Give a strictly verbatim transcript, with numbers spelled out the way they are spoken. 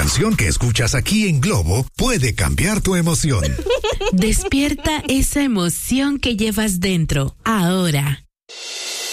canción que escuchas aquí en Globo puede cambiar tu emoción. Despierta esa emoción que llevas dentro, ahora.